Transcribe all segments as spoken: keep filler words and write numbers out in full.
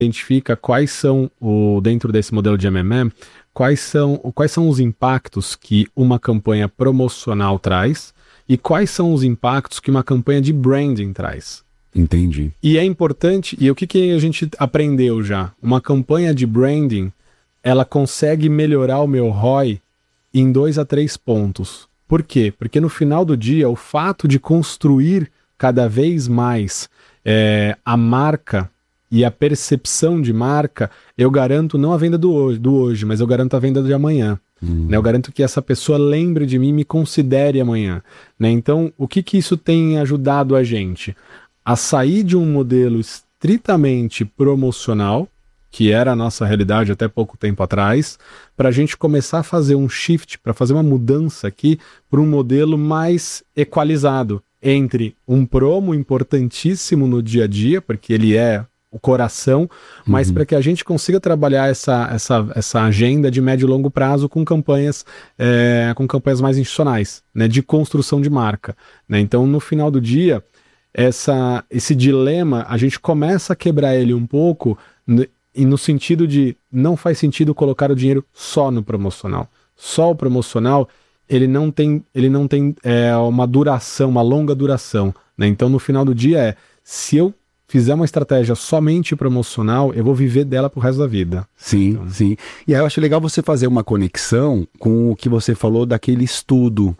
identifica quais são, o, dentro desse modelo de M M M, quais são, quais são os impactos que uma campanha promocional traz e quais são os impactos que uma campanha de branding traz. Entendi. E é importante, e o que, que a gente aprendeu já? Uma campanha de branding, ela consegue melhorar o meu R O I em dois a três pontos. Por quê? Porque no final do dia, o fato de construir cada vez mais é, a marca e a percepção de marca, eu garanto não a venda do hoje, do hoje mas eu garanto a venda de amanhã. Hum. Né? Eu garanto que essa pessoa lembre de mim e me considere amanhã. Né? Então, o que, que isso tem ajudado a gente? A sair de um modelo estritamente promocional, que era a nossa realidade até pouco tempo atrás, para a gente começar a fazer um shift, para fazer uma mudança aqui para um modelo mais equalizado entre um promo importantíssimo no dia a dia, porque ele é o coração, mas uhum. para que a gente consiga trabalhar essa, essa, essa agenda de médio e longo prazo com campanhas, é, com campanhas mais institucionais, né, de construção de marca. Né? Então, no final do dia, essa, esse dilema, a gente começa a quebrar ele um pouco, e no sentido de não faz sentido colocar o dinheiro só no promocional. Só o promocional, ele não tem, ele não tem é, uma duração, uma longa duração. Né? Então, no final do dia, é se eu fizer uma estratégia somente promocional, eu vou viver dela pro resto da vida. Sim, então... sim. E aí eu acho legal você fazer uma conexão com o que você falou daquele estudo.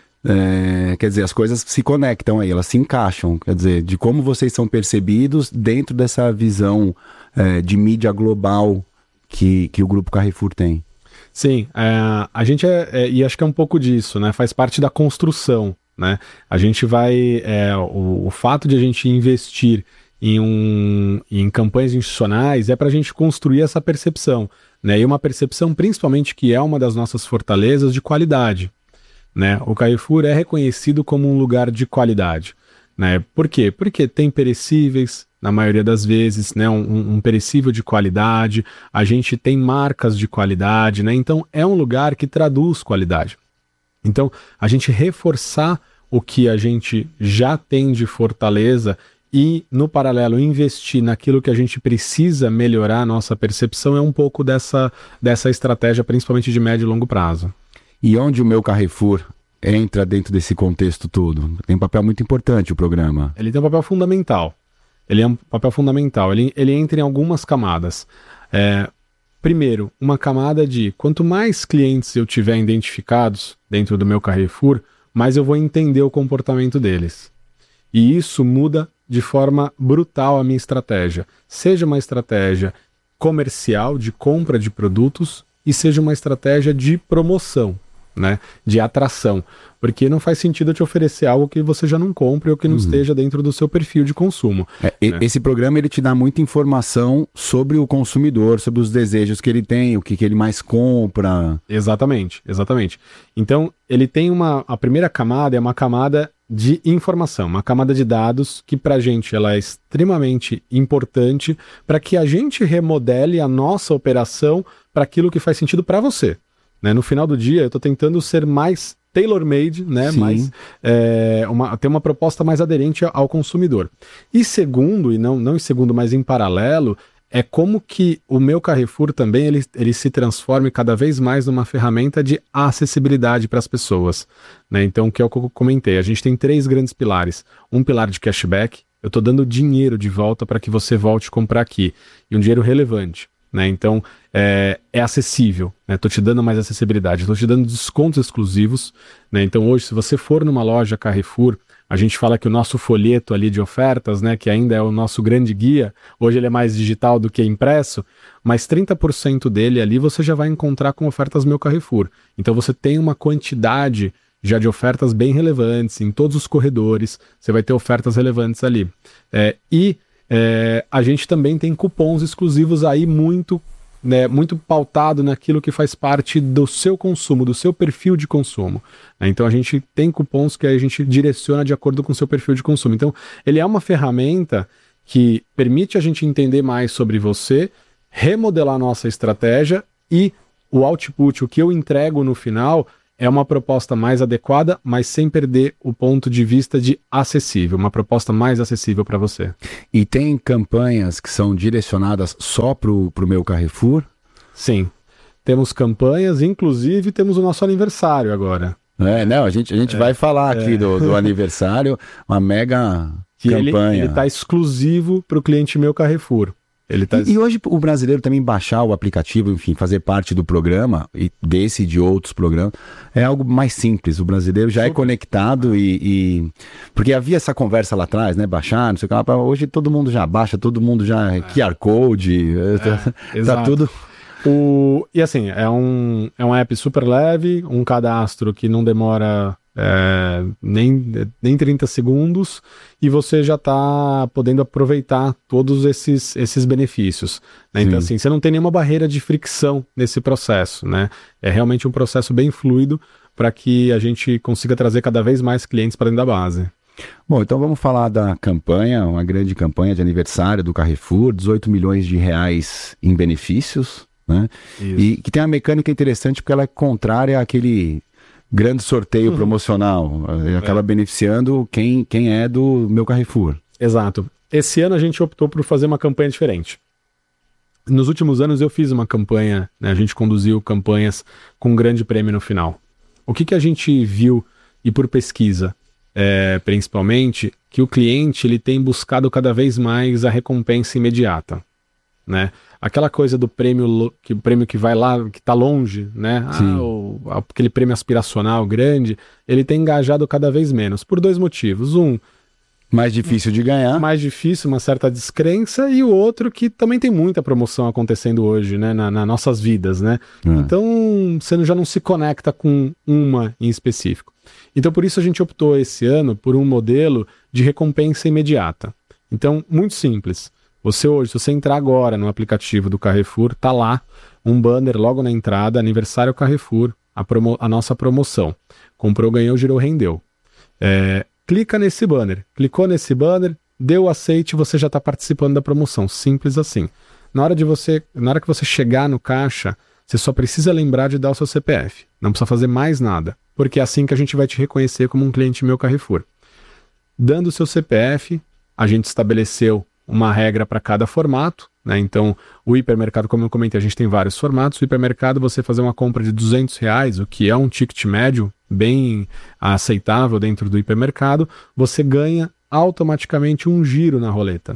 É, quer dizer, as coisas se conectam aí, elas se encaixam, quer dizer, de como vocês são percebidos dentro dessa visão é, de mídia global que, que o Grupo Carrefour tem. Sim, é, a gente é, é, e acho que é um pouco disso, né? Faz parte da construção, né? A gente vai, é, o, o fato de a gente investir em, um, em campanhas institucionais é para a gente construir essa percepção, né? E uma percepção principalmente que é uma das nossas fortalezas de qualidade. Né? O Carrefour é reconhecido como um lugar de qualidade. Né? Por quê? Porque tem perecíveis, na maioria das vezes, né? um, um perecível de qualidade, a gente tem marcas de qualidade, né? Então é um lugar que traduz qualidade. Então, a gente reforçar o que a gente já tem de fortaleza e, no paralelo, investir naquilo que a gente precisa melhorar a nossa percepção é um pouco dessa, dessa estratégia, principalmente de médio e longo prazo. E onde o Meu Carrefour entra dentro desse contexto todo? Tem um papel muito importante o programa. Ele tem um papel fundamental. Ele é um papel fundamental. Ele, ele entra em algumas camadas. É, primeiro, uma camada de quanto mais clientes eu tiver identificados dentro do Meu Carrefour, mais eu vou entender o comportamento deles. E isso muda de forma brutal a minha estratégia. Seja uma estratégia comercial, de compra de produtos, e seja uma estratégia de promoção. Né, de atração, porque não faz sentido eu te oferecer algo que você já não compre ou que não uhum. esteja dentro do seu perfil de consumo. É, né? Esse programa ele te dá muita informação sobre o consumidor, sobre os desejos que ele tem, o que, que ele mais compra. Exatamente, exatamente. Então ele tem uma, a primeira camada é uma camada de informação, uma camada de dados que pra gente ela é extremamente importante para que a gente remodele a nossa operação para aquilo que faz sentido para você. Né, no final do dia, eu estou tentando ser mais tailor-made, né, mais, é, uma, ter uma proposta mais aderente ao consumidor. E segundo, e não, não em segundo, mas em paralelo, é como que o Meu Carrefour também ele, ele se transforme cada vez mais numa ferramenta de acessibilidade para as pessoas. Né? Então, o que eu comentei, a gente tem três grandes pilares. Um pilar de cashback, eu estou dando dinheiro de volta para que você volte a comprar aqui. E um dinheiro relevante. Né? Então, é, é acessível, estou né? te dando mais acessibilidade, estou te dando descontos exclusivos. Né? Então, hoje, se você for numa loja Carrefour, a gente fala que o nosso folheto ali de ofertas, né, que ainda é o nosso grande guia, hoje ele é mais digital do que impresso, mas trinta por cento dele ali você já vai encontrar com ofertas Meu Carrefour. Então, você tem uma quantidade já de ofertas bem relevantes em todos os corredores, você vai ter ofertas relevantes ali. É, e É, a gente também tem cupons exclusivos aí muito, né, muito pautado naquilo que faz parte do seu consumo, do seu perfil de consumo. Né? Então a gente tem cupons que a gente direciona de acordo com o seu perfil de consumo. Então ele é uma ferramenta que permite a gente entender mais sobre você, remodelar a nossa estratégia e o output, o que eu entrego no final, é uma proposta mais adequada, mas sem perder o ponto de vista de acessível, uma proposta mais acessível para você. E tem campanhas que são direcionadas só para o meu Carrefour? Sim, temos campanhas, inclusive temos o nosso aniversário agora. É, não, a gente, a gente é, vai falar aqui é. do, do aniversário, uma mega que campanha. Ele está exclusivo para o cliente Meu Carrefour. Ele tá... e, e hoje o brasileiro também baixar o aplicativo, enfim, fazer parte do programa, e desse e de outros programas, é algo mais simples. O brasileiro já Super. é conectado e, e... Porque havia essa conversa lá atrás, né? Baixar, não sei o que lá. Hoje todo mundo já baixa, todo mundo já... É. Q R Code, é, tá, tá tudo... O... E assim, é um, é um app super leve, um cadastro que não demora... É, nem, nem trinta segundos e você já está podendo aproveitar todos esses, esses benefícios, né? Então assim, você não tem nenhuma barreira de fricção nesse processo, né? É realmente um processo bem fluido para que a gente consiga trazer cada vez mais clientes para dentro da base. Bom, então vamos falar da campanha, uma grande campanha de aniversário do Carrefour, dezoito milhões de reais em benefícios, né? E que tem uma mecânica interessante porque ela é contrária àquele grande sorteio uhum. promocional, acaba é. beneficiando quem, quem é do Meu Carrefour. Exato. Esse ano a gente optou por fazer uma campanha diferente. Nos últimos anos eu fiz uma campanha, né, a gente conduziu campanhas com um grande prêmio no final. O que, que a gente viu, e por pesquisa, é, principalmente, que o cliente ele tem buscado cada vez mais a recompensa imediata, né? Aquela coisa do prêmio que, o prêmio que vai lá, que está longe, né? Ah, o, aquele prêmio aspiracional grande, ele tem engajado cada vez menos, por dois motivos. Um, mais difícil de ganhar. Mais difícil, uma certa descrença, e o outro que também tem muita promoção acontecendo hoje, né? Nas na nossas vidas, né? É. Então, você já não se conecta com uma em específico. Então, por isso a gente optou esse ano por um modelo de recompensa imediata. Então, muito simples. Você hoje, se você entrar agora no aplicativo do Carrefour, tá lá um banner logo na entrada, aniversário Carrefour, a, promo- a nossa promoção. Comprou, ganhou, girou, rendeu. É, clica nesse banner. Clicou nesse banner, deu aceite, você já está participando da promoção. Simples assim. Na hora, de você, na hora que você chegar no caixa, você só precisa lembrar de dar o seu C P F. Não precisa fazer mais nada, porque é assim que a gente vai te reconhecer como um cliente Meu Carrefour. Dando o seu C P F, a gente estabeleceu uma regra para cada formato, né? Então o hipermercado, como eu comentei, a gente tem vários formatos. O hipermercado, você fazer uma compra de duzentos reais, o que é um ticket médio bem aceitável dentro do hipermercado, você ganha automaticamente um giro na roleta.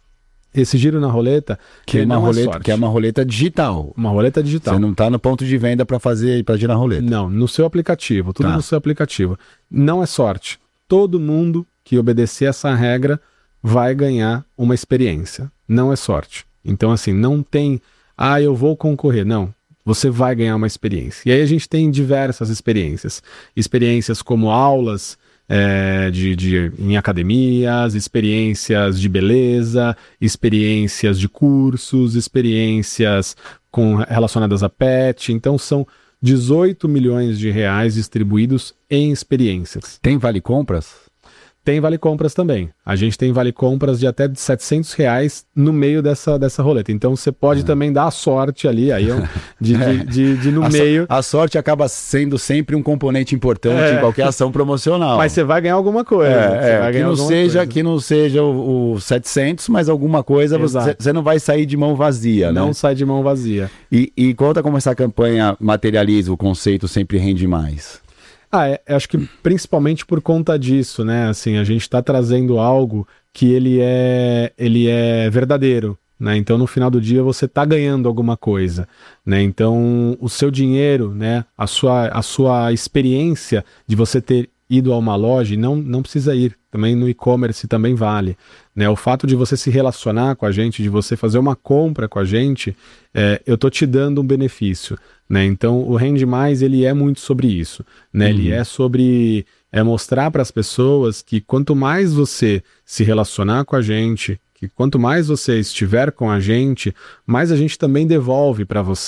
Esse giro na roleta, que é uma roleta, é que é uma roleta digital. Uma roleta digital. Você não está no ponto de venda para fazer para girar a roleta. Não, no seu aplicativo, tudo tá. no seu aplicativo. Não é sorte. Todo mundo que obedecer essa regra vai ganhar uma experiência. Não é sorte. Então, assim, não tem, ah, eu vou concorrer. Não, você vai ganhar uma experiência. E aí a gente tem diversas experiências. Experiências como aulas é, de, de, em academias, experiências de beleza, experiências de cursos, experiências com, relacionadas a pet. Então, são dezoito milhões de reais distribuídos em experiências. Tem vale compras? Tem vale compras também. A gente tem vale compras de até setecentos reais no meio dessa, dessa roleta. Então você pode é. também dar a sorte ali, aí de, é. de, de, de no a meio. So, a sorte acaba sendo sempre um componente importante é. em qualquer ação promocional. Mas você vai ganhar alguma coisa. É, vai é, que, não seja, coisa. que não seja o, o setecentos, mas alguma coisa você, você não vai sair de mão vazia. Não né? sai de mão vazia. E, e conta como essa campanha materializa o conceito sempre rende mais. Ah, é, acho que principalmente por conta disso, né? Assim, a gente está trazendo algo que ele é, ele é verdadeiro, né? Então, no final do dia, você está ganhando alguma coisa, né? Então, o seu dinheiro, né? A sua, a sua experiência de você ter ido a uma loja, e não, não precisa ir, também no e-commerce também vale, né? O fato de você se relacionar com a gente, de você fazer uma compra com a gente, é, eu tô te dando um benefício, né? Então o Rende Mais, ele é muito sobre isso, né? Uhum. Ele é sobre é mostrar para as pessoas que quanto mais você se relacionar com a gente, que quanto mais você estiver com a gente, mais a gente também devolve para você,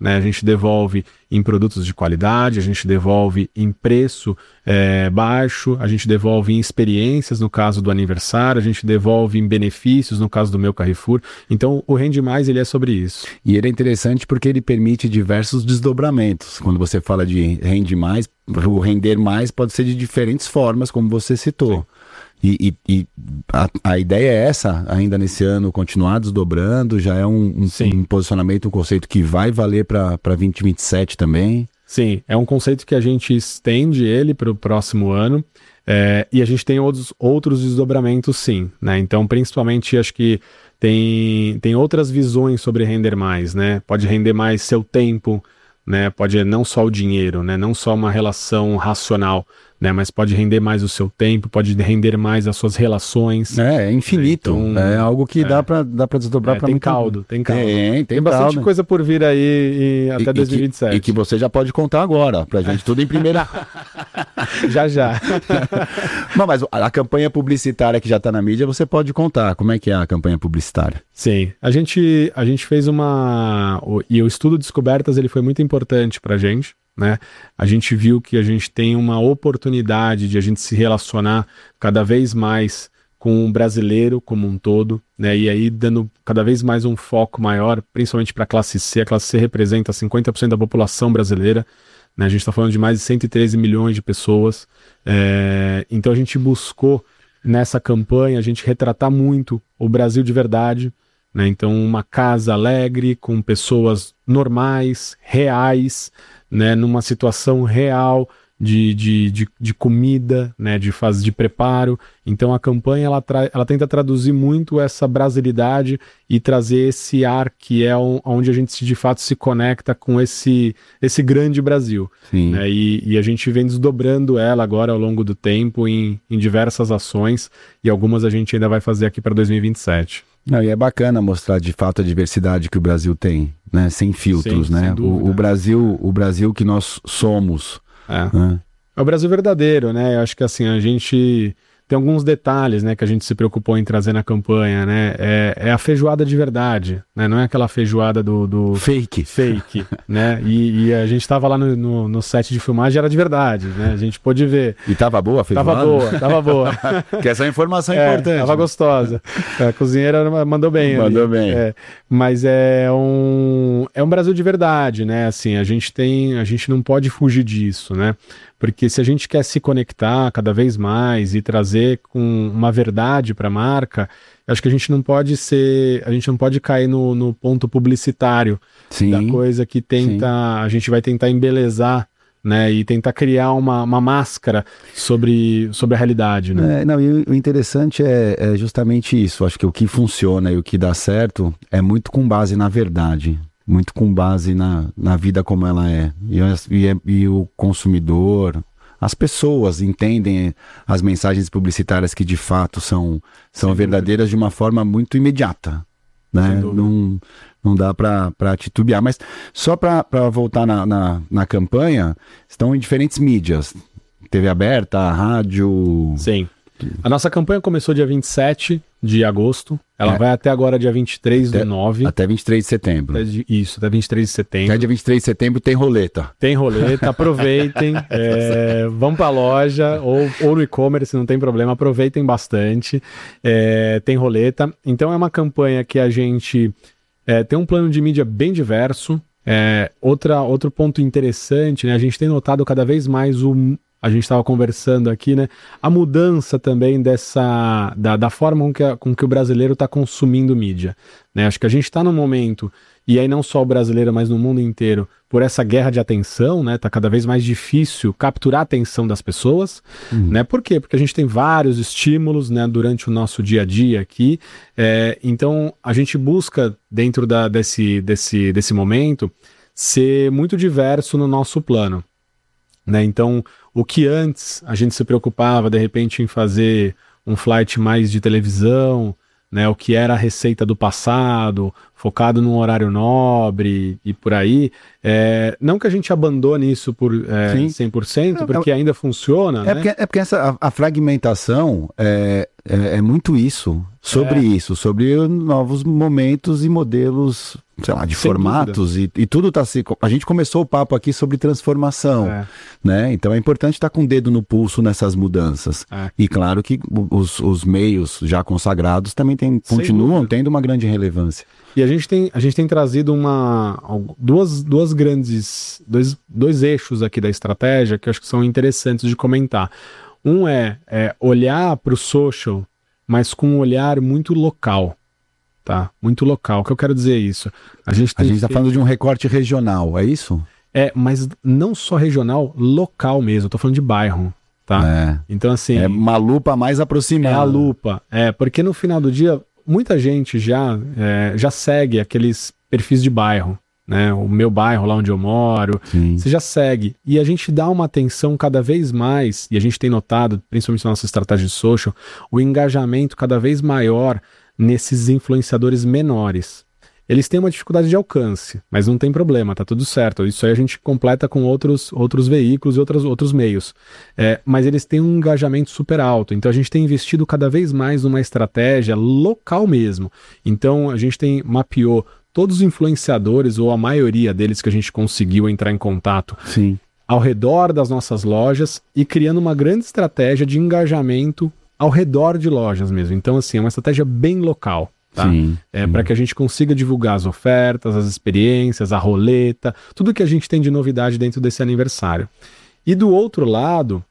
né? A gente devolve em produtos de qualidade, a gente devolve em preço é, baixo, a gente devolve em experiências no caso do aniversário, a gente devolve em benefícios no caso do Meu Carrefour. Então o Rende Mais ele é sobre isso. E ele é interessante porque ele permite diversos desdobramentos. Quando você fala de Rende Mais, o render mais pode ser de diferentes formas, como você citou. Sim. E, e, e a, a ideia é essa, ainda nesse ano, continuar desdobrando, já é um, um, um posicionamento, um conceito que vai valer para vinte e vinte e sete também. Sim, é um conceito que a gente estende ele para o próximo ano, é, e a gente tem outros, outros desdobramentos sim, né? Então, principalmente, acho que tem, tem outras visões sobre render mais, né? Pode render mais seu tempo, né? Pode não só o dinheiro, né? Não só uma relação racional, né? Mas pode render mais o seu tempo, pode render mais as suas relações. É, é infinito. Então, é algo que é. dá para dá para desdobrar. É, para tem caldo, tem caldo. Tem, tem, tem bastante caldo. coisa por vir aí e, até e, dois mil e vinte e sete. E que, e que você já pode contar agora, pra gente tudo em primeira. já, já. Não, mas a, a campanha publicitária que já está na mídia, você pode contar. Como é que é a campanha publicitária? Sim, a gente, a gente fez uma... O, e o estudo Descobertas ele foi muito importante pra gente. Né? A gente viu que a gente tem uma oportunidade de a gente se relacionar cada vez mais com o brasileiro como um todo, né? E aí dando cada vez mais um foco maior, principalmente para a classe C. A classe C representa cinquenta por cento da população brasileira, né? A gente está falando de mais de cento e treze milhões de pessoas, é... então a gente buscou nessa campanha a gente retratar muito o Brasil de verdade, né? Então uma casa alegre com pessoas normais, reais, né, numa situação real de, de, de, de comida, né, de fase de preparo. Então a campanha ela, tra- ela tenta traduzir muito essa brasilidade e trazer esse ar que é um, onde a gente de fato se conecta com esse, esse grande Brasil. Sim. Né, e, e a gente vem desdobrando ela agora ao longo do tempo em, em diversas ações e algumas a gente ainda vai fazer aqui para dois mil e vinte e sete. Não, e é bacana mostrar de fato a diversidade que o Brasil tem, né? Sem filtros, Sim, né? sem dúvida. O, o Brasil, o Brasil que nós somos. É. Né? É o Brasil verdadeiro, né? Eu acho que assim, a gente tem alguns detalhes, né, que a gente se preocupou em trazer na campanha, né? É, é a feijoada de verdade, né? Não é aquela feijoada do... do... Fake. Fake, né? E, e a gente tava lá no, no, no set de filmagem, era de verdade, né? A gente pôde ver. E tava boa a feijoada? Tava boa, tava boa. Que essa informação é, é importante. Tava gostosa. A cozinheira mandou bem. Mandou ali. bem. É, mas é um, é um Brasil de verdade, né? Assim, a gente tem, a gente não pode fugir disso, né? Porque se a gente quer se conectar cada vez mais e trazer com uma verdade para a marca, acho que a gente não pode ser, a gente não pode cair no, no ponto publicitário sim, da coisa que tenta, sim. A gente vai tentar embelezar, né, e tentar criar uma, uma máscara sobre, sobre a realidade, né? É, não, e o interessante é, é justamente isso. Acho que o que funciona e o que dá certo é muito com base na verdade. Muito com base na, na vida como ela é. E, e, e o consumidor, as pessoas entendem as mensagens publicitárias que de fato são, são verdadeiras de uma forma muito imediata. Né? Não, não dá para titubear. Mas só para voltar na, na, na campanha, estão em diferentes mídias. T V aberta, rádio... Sim. A nossa campanha começou dia vinte e sete de agosto. Ela é. vai até agora dia vinte e três do nove. Até vinte e três de setembro. Até, isso, até vinte e três de setembro. Até dia vinte e três de setembro tem roleta. Tem roleta, aproveitem. é, vão pra loja ou, ou no e-commerce, não tem problema. Aproveitem bastante. É, tem roleta. Então é uma campanha que a gente é, tem um plano de mídia bem diverso. É, outra, outro ponto interessante, né? A gente tem notado cada vez mais o... A gente estava conversando aqui, né? A mudança também dessa da, da forma com que, a, com que o brasileiro está consumindo mídia, né? Acho que a gente está num momento, e aí não só o brasileiro, mas no mundo inteiro, por essa guerra de atenção, né? Tá cada vez mais difícil capturar a atenção das pessoas, hum. né? Por quê? Porque a gente tem vários estímulos, né? Durante o nosso dia a dia aqui, é, então a gente busca dentro da, desse, desse, desse momento ser muito diverso no nosso plano. Né? Então, o que antes a gente se preocupava, de repente, em fazer um flight mais de televisão, né? O que era a receita do passado, focado num horário nobre e por aí, é, não que a gente abandone isso por é, cem por cento, porque é, ainda funciona. É, né? porque, é porque essa, a, a fragmentação é, é, é muito isso, sobre é. isso, sobre novos momentos e modelos sei lá, de Sem formatos e, e tudo tá se... A gente começou o papo aqui sobre transformação, É. né? Então é importante estar com o dedo no pulso nessas mudanças. É. E claro que os, os meios já consagrados também tem, Sem continuam dúvida. tendo uma grande relevância. E a gente tem, a gente tem trazido uma, duas, duas grandes, dois, dois eixos aqui da estratégia que eu acho que são interessantes de comentar. Um é, é olhar para o social, mas com um olhar muito local, tá? Muito local. O que eu quero dizer é isso? A gente A tem gente está feito- falando de um recorte regional, é isso? É, mas não só regional, local mesmo. Eu tô falando de bairro, tá? É. Então, assim... É uma lupa mais É aproximada. a lupa. É, porque no final do dia, muita gente já, é, já segue aqueles perfis de bairro, né? O meu bairro, lá onde eu moro, Sim. você já segue. E a gente dá uma atenção cada vez mais, e a gente tem notado, principalmente na nossa estratégia de social, o engajamento cada vez maior nesses influenciadores menores. Eles têm uma dificuldade de alcance, mas não tem problema, tá tudo certo. Isso aí a gente completa com outros, outros veículos e outros, outros meios. É, mas eles têm um engajamento super alto, então a gente tem investido cada vez mais numa estratégia local mesmo. Então a gente tem mapeou todos os influenciadores, ou a maioria deles que a gente conseguiu entrar em contato, Sim. ao redor das nossas lojas e criando uma grande estratégia de engajamento ao redor de lojas mesmo. Então, assim, é uma estratégia bem local, tá? Sim. É para que a gente consiga divulgar as ofertas, as experiências, a roleta, tudo que a gente tem de novidade dentro desse aniversário. E do outro lado,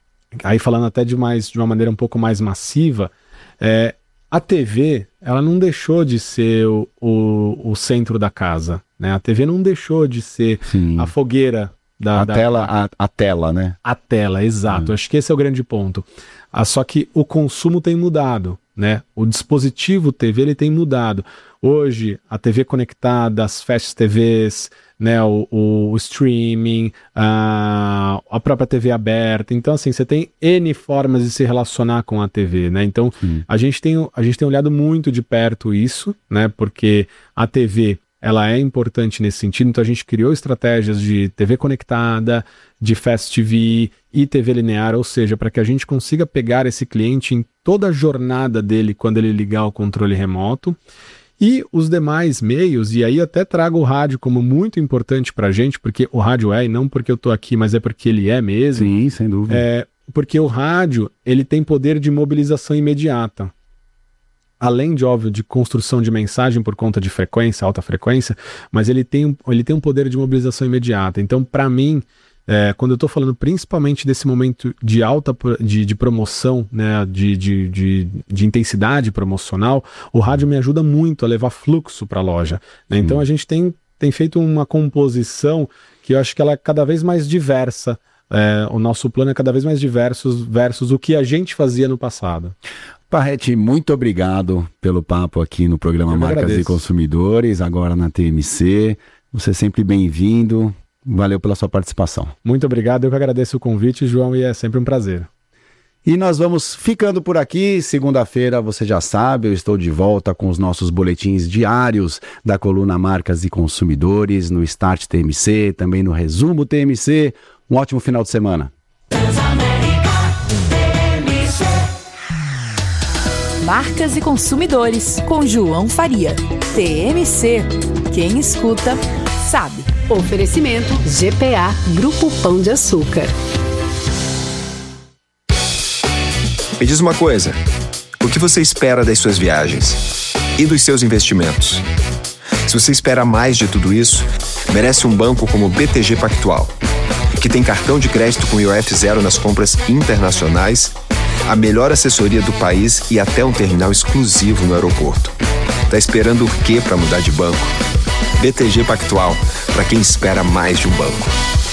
aí falando até de, mais, de uma maneira um pouco mais massiva, é, a T V, ela não deixou de ser o, o, o centro da casa, né? A T V não deixou de ser Sim. a fogueira da, A da tela, a, a tela, né? a tela, exato. Hum. Acho que esse é o grande ponto. Ah, só que o consumo tem mudado, né? O dispositivo T V ele tem mudado. Hoje, a T V conectada, as fast T Vs, né? o, o, o streaming, a, a própria T V aberta. Então, assim, você tem N formas de se relacionar com a T V, né? Então, Sim. a gente tem, a gente tem olhado muito de perto isso, né? Porque a T V... ela é importante nesse sentido, então a gente criou estratégias de T V conectada, de Fast T V e T V linear, ou seja, para que a gente consiga pegar esse cliente em toda a jornada dele quando ele ligar o controle remoto. E os demais meios, e aí até trago o rádio como muito importante para a gente, porque o rádio é, e não porque eu estou aqui, mas é porque ele é mesmo. Sim, sem dúvida. É, porque o rádio, ele tem poder de mobilização imediata. Além de, óbvio, de construção de mensagem por conta de frequência, alta frequência, mas ele tem, ele tem um poder de mobilização imediata. Então, para mim, é, quando eu estou falando principalmente desse momento de alta de, de promoção, né, de, de, de, de intensidade promocional, o rádio me ajuda muito a levar fluxo para a loja, né? Então, a gente tem, tem feito uma composição que eu acho que ela é cada vez mais diversa. É, o nosso plano é cada vez mais diverso versus o que a gente fazia no passado. Parretti, muito obrigado pelo papo aqui no programa Eu que Marcas agradeço. e Consumidores, agora na T M C. Você é sempre bem-vindo. Valeu pela sua participação. Muito obrigado, eu que agradeço o convite, João, e é sempre um prazer. E nós vamos ficando por aqui. Segunda-feira, você já sabe, eu estou de volta com os nossos boletins diários da coluna Marcas e Consumidores, no Start T M C, também no Resumo T M C. Um ótimo final de semana. Marcas e Consumidores, com João Faria. T M C. Quem escuta, sabe. Oferecimento G P A, Grupo Pão de Açúcar. Me diz uma coisa, o que você espera das suas viagens? E dos seus investimentos? Se você espera mais de tudo isso, merece um banco como o B T G Pactual, que tem cartão de crédito com I O F zero nas compras internacionais, a melhor assessoria do país e até um terminal exclusivo no aeroporto. Tá esperando o quê para mudar de banco? B T G Pactual, para quem espera mais de um banco.